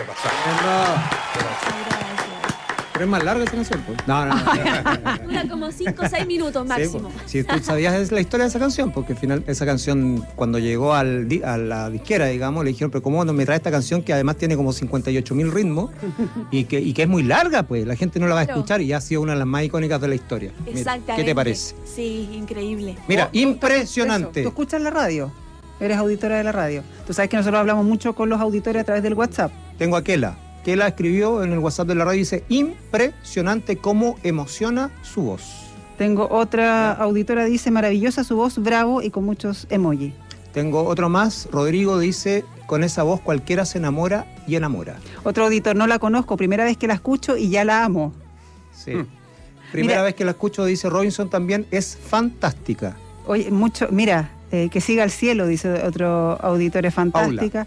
Pero es más larga esa canción, pues. No. Dura como 5 o 6 minutos máximo. Sí, tú sabías la historia de esa canción, porque al final esa canción, cuando llegó a la disquera, digamos, le dijeron, pero ¿cómo no me trae esta canción que además tiene como 58.000 ritmos y que es muy larga, pues? La gente no la va a escuchar y ya ha sido una de las más icónicas de la historia. Exactamente. ¿Qué te parece? Sí, increíble. Mira, impresionante. ¿Tú escuchas la radio? Eres auditora de la radio. Tú sabes que nosotros hablamos mucho con los auditores a través del WhatsApp. Tengo a Kela escribió en el WhatsApp de la radio, dice, impresionante cómo emociona su voz. Tengo otra auditora, dice, maravillosa su voz, bravo, y con muchos emojis. Tengo otro más, Rodrigo dice, con esa voz cualquiera se enamora y enamora. Otro auditor, no la conozco, primera vez que la escucho y ya la amo. Sí. Primera vez que la escucho, dice Robinson también, es fantástica. Oye, que siga al cielo, dice otro auditor, es fantástica.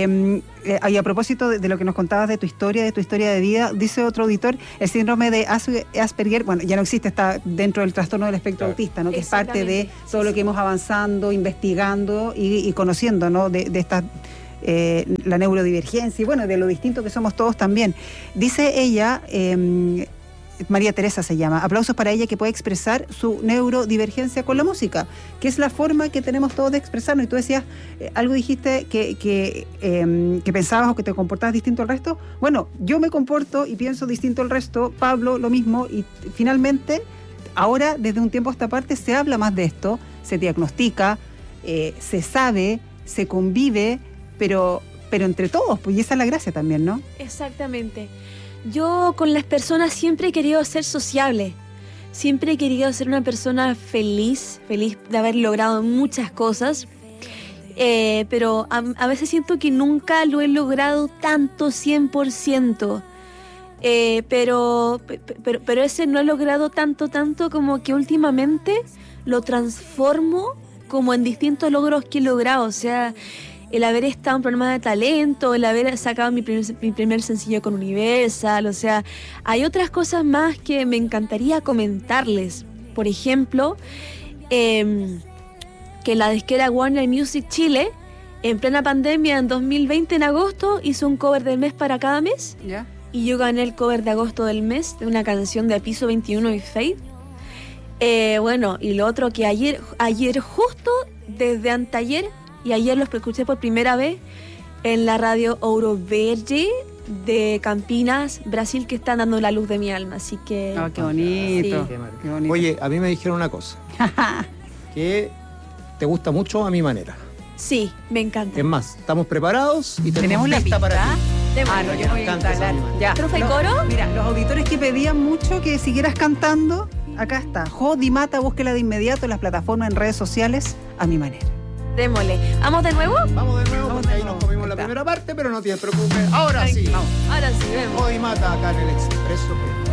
Y a propósito de lo que nos contabas de tu historia de vida, dice otro auditor, el síndrome de Asperger, bueno, ya no existe, está dentro del trastorno del espectro autista, ¿no? Que es parte de todo lo que hemos avanzando, investigando y conociendo, ¿no? De esta la neurodivergencia y bueno, de lo distinto que somos todos también. Dice ella, María Teresa se llama, aplausos para ella que puede expresar su neurodivergencia con la música, que es la forma que tenemos todos de expresarnos. Y tú decías, algo dijiste que pensabas o que te comportabas distinto al resto. Bueno, yo me comporto y pienso distinto al resto, Pablo lo mismo, y finalmente, ahora desde un tiempo a esta parte se habla más de esto, se diagnostica, se sabe, se convive, pero entre todos, pues, y esa es la gracia también, ¿no? Exactamente. Yo con las personas siempre he querido ser sociable, siempre he querido ser una persona feliz de haber logrado muchas cosas, pero a veces siento que nunca lo he logrado tanto 100%, pero ese no he logrado tanto como que últimamente lo transformo como en distintos logros que he logrado, o sea, el haber estado en Programa de Talento, el haber sacado mi primer sencillo con Universal, o sea, hay otras cosas más que me encantaría comentarles. Por ejemplo, que la disquera Warner Music Chile, en plena pandemia, en 2020, en agosto, hizo un cover del mes para cada mes. ¿Ya? Y yo gané el cover de agosto del mes, de una canción de Piso 21 y Faith. Bueno, y lo otro que ayer justo, desde anteayer, y ayer los escuché por primera vez en la radio Ouro Verde de Campinas, Brasil, que están dando la luz de mi alma. Así que... Oh, qué bonito. Sí. Qué bonito. Oye, a mí me dijeron una cosa, que te gusta mucho A Mi Manera. Sí, me encanta. Es más, estamos preparados y tenemos la lista pista para ti. No, yo voy a instalar. Ya. ¿Profe Coro? Mira, los auditores que pedían mucho que siguieras cantando, acá está. Jodi Mata, búsquela de inmediato en las plataformas, en redes sociales, A Mi Manera. Démosle. ¿Vamos de nuevo? Vamos de nuevo, porque ahí nos comimos la primera parte, pero no te preocupes. Ahora sí. Ahora sí, vemos. Jodi Mata acá en el Expreso.